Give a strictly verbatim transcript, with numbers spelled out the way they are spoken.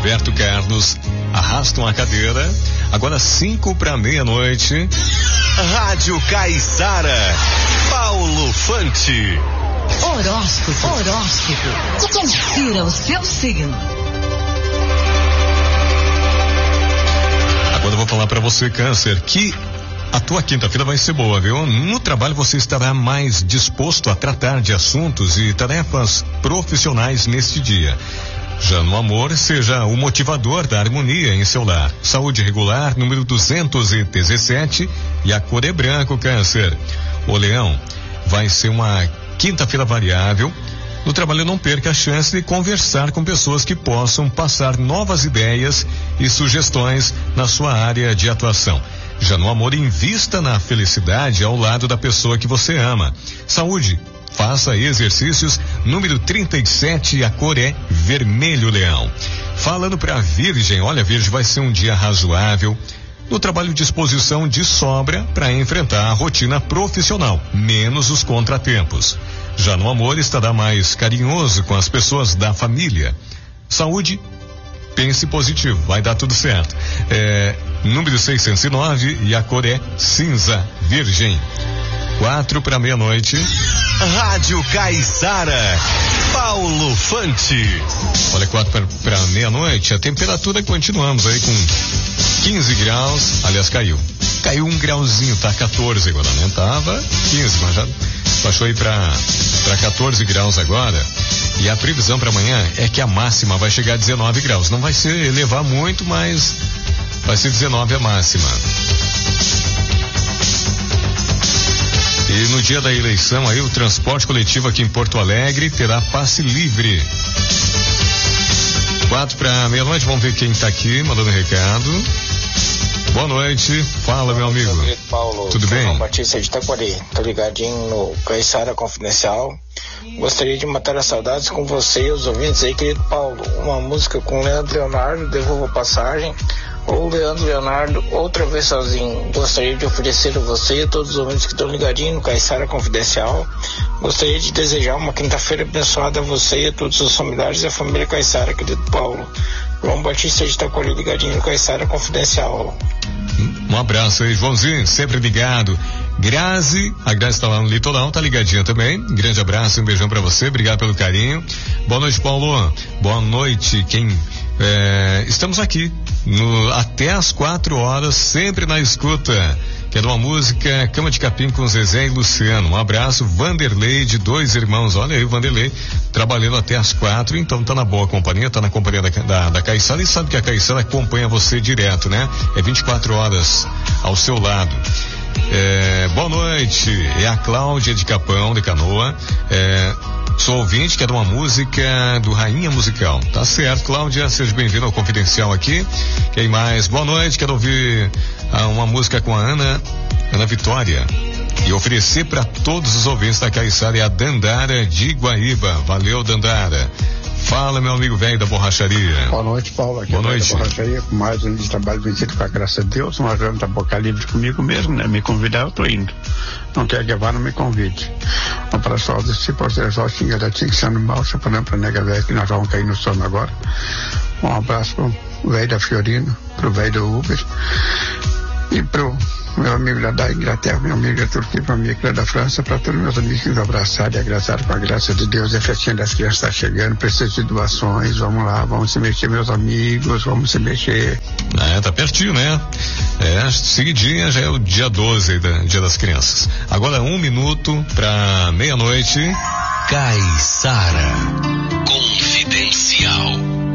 Roberto Carlos, Arrastam a Cadeira. Agora cinco para meia-noite. Rádio Caiçara, Paulo Fante. Horóscopo, horóscopo. Confira o seu signo. Agora eu vou falar para você, Câncer, que a tua quinta-feira vai ser boa, viu? No trabalho você estará mais disposto a tratar de assuntos e tarefas profissionais neste dia. Já no amor, seja o motivador da harmonia em seu lar. Saúde regular, número duzentos e dezessete, e a cor é branco, Câncer. O Leão, vai ser uma quinta-feira variável. No trabalho, não perca a chance de conversar com pessoas que possam passar novas ideias e sugestões na sua área de atuação. Já no amor, invista na felicidade ao lado da pessoa que você ama. Saúde, faça exercícios, número trinta e sete, a cor é vermelho, Leão. Falando para Virgem, olha, Virgem, vai ser um dia razoável. No trabalho, disposição de sobra para enfrentar a rotina profissional, menos os contratempos. Já no amor, estará mais carinhoso com as pessoas da família. Saúde, pense positivo, vai dar tudo certo. É, número seiscentos e nove, e a cor é cinza, Virgem. Quatro para meia-noite. Rádio Caiçara, Paulo Fante. Olha, quatro para meia-noite, a temperatura continuamos aí com quinze graus, aliás, caiu. Caiu um grauzinho, tá quatorze agora, né? Tava quinze, mas já baixou aí para para quatorze graus agora. E a previsão para amanhã é que a máxima vai chegar a dezenove graus. Não vai ser elevar muito, mas vai ser dezenove a máxima. E no dia da eleição aí, o transporte coletivo aqui em Porto Alegre terá passe livre. Quatro para meia-noite, vamos ver quem tá aqui mandando recado. Boa noite, fala, meu amigo. Meu querido Paulo, tudo bem? João Batista de Taquari, tô ligadinho no Caiçara Confidencial. Gostaria de matar as saudades com você e os ouvintes aí, querido Paulo. Uma música com Leandro Leonardo, Devolva Passagem, ou Leandro Leonardo, Outra Vez Sozinho. Gostaria de oferecer a você e a todos os ouvintes que estão ligadinhos no Caiçara Confidencial. Gostaria de desejar uma quinta-feira abençoada a você e a todos os familiares da família Caiçara, querido Paulo. João Batista de Taquari, ligadinho no Caiçara Confidencial. Um abraço aí, Joãozinho, sempre ligado. Grazi, a Grazi está lá no litoral, tá ligadinha também. Grande abraço, um beijão para você, obrigado pelo carinho. Boa noite, Paulo. Boa noite, quem é, estamos aqui no, até às quatro horas, sempre na escuta. Quero uma música, Cama de Capim com Zezé e Luciano. Um abraço, Vanderlei de Dois Irmãos. Olha aí o Vanderlei trabalhando até às quatro, então tá na boa companhia, tá na companhia da, da, da Caiçara, e sabe que a Caiçara acompanha você direto, né? É vinte e quatro horas ao seu lado. É, boa noite, é a Cláudia de Capão, de Canoa. É, sou ouvinte, quero uma música do Rainha Musical. Tá certo, Cláudia, seja bem-vindo ao Confidencial aqui. Quem mais? Boa noite, quero ouvir ah, uma música com a Ana, Ana Vitória. E oferecer para todos os ouvintes da Caiçara é a Dandara de Guaíba. Valeu, Dandara. Fala, meu amigo velho da borracharia. Boa noite, Paulo. Aqui Boa noite. Da borracharia, com mais um dia de trabalho vencido com a graça de Deus. Uma janta boca livre comigo mesmo, né? Me convidar, eu tô indo. Não quer levar, não me convide. Um abraço ao desse porteiro só xinga da Tinção no mal, chapanão pra nega velha que nós vamos cair no sono agora. Um abraço pro velho da Fiorino, pro velho do Uber e pro meu amigo lá da Inglaterra, meu amigo da Turquia, meu amigo lá da França, para todos meus amigos que nos abraçaram e agradecer com a graça de Deus. A festinha das crianças está chegando, preciso de doações, vamos lá, vamos se mexer, meus amigos, vamos se mexer. É, tá pertinho, né? É, seguidinha já é o dia doze, da, dia das crianças. Agora um minuto para meia-noite. Caiçara Confidencial.